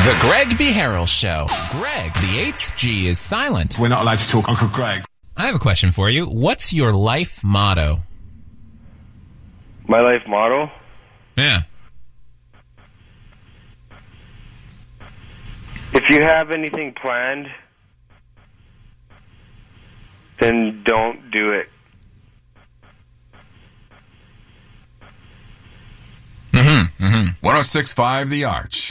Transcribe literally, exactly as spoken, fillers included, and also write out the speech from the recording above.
The Greg B. Harrell Show. Greg, the eighth G is silent. We're not allowed to talk Uncle Greg. I have a question for you. What's your life motto? My life motto? Yeah. If you have anything planned, then don't do it. Mm-hmm, mm-hmm. one oh six point five The Arch.